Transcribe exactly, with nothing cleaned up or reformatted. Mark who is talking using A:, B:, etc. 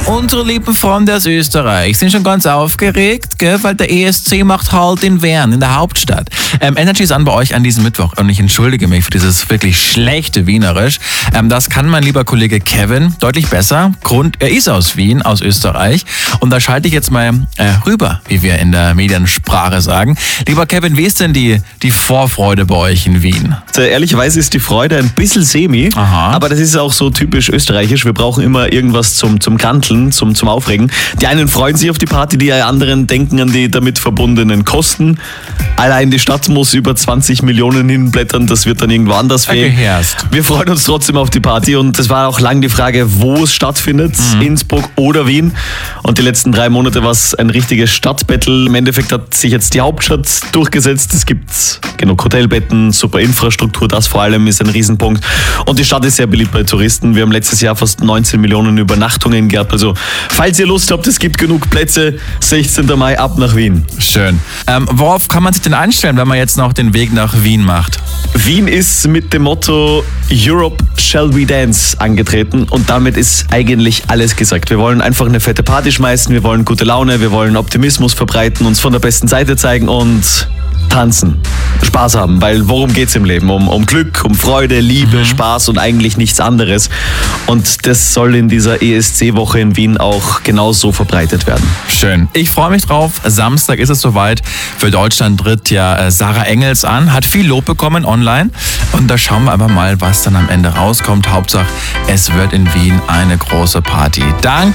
A: Unsere lieben Freunde aus Österreich sind schon ganz aufgeregt, gell, weil der E S C macht Halt in Wern, in der Hauptstadt. Ähm, Energy ist an bei euch an diesem Mittwoch und ich entschuldige mich für dieses wirklich schlechte Wienerisch. Ähm, das kann mein lieber Kollege Kevin deutlich besser. Grund, er ist aus Wien, aus Österreich, und da schalte ich jetzt mal äh, rüber, wie wir in der Mediensprache sagen. Lieber Kevin, wie ist denn die, die Vorfreude bei euch in Wien?
B: Äh, ehrlicherweise ist die Freude ein bisschen semi,
A: Aha.
B: aber das ist auch so typisch österreichisch. Wir brauchen immer irgendwas zum, zum Kanteln, zum, zum Aufregen. Die einen freuen sich auf die Party, die anderen denken an die damit verbundenen Kosten. Allein die Stadt muss über zwanzig Millionen hinblättern, das wird dann irgendwo anders fehlen.
A: Okay, erst.
B: Wir freuen uns trotzdem auf die Party und es war auch lang die Frage, wo es stattfindet, mhm. Innsbruck oder Wien. Und die letzten drei Monate war es ein richtiges Stadtbattle. Im Endeffekt hat sich jetzt die Hauptstadt durchgesetzt. Es gibt genug Hotelbetten, super Infrastruktur, das vor allem ist ein Riesenpunkt. Und die Stadt ist sehr beliebt bei Touristen. Wir haben letztes Jahr fast neunzehn Millionen Übernachtungen gehabt. Also falls ihr Lust habt, es gibt genug Plätze, sechzehnten Mai ab nach Wien.
A: Schön. Ähm, worauf kann man sich denn einstellen, wenn man jetzt noch den Weg nach Wien macht?
B: Wien ist mit dem Motto Europe Shall We Dance angetreten und damit ist eigentlich alles gesagt. Wir wollen einfach eine fette Party schmeißen, wir wollen gute Laune, wir wollen Optimismus verbreiten, uns von der besten Seite zeigen und tanzen, Spaß haben, weil worum geht's im Leben? Um, um Glück, um Freude, Liebe, mhm. Spaß und eigentlich nichts anderes. Und das soll in dieser E S C-Woche in Wien auch genauso verbreitet werden.
A: Schön. Ich freue mich drauf. Samstag ist es soweit. Für Deutschland tritt ja äh, Sarah Engels an, hat viel Lob bekommen online. Und da schauen wir aber mal, was dann am Ende rauskommt. Hauptsache, es wird in Wien eine große Party. Danke.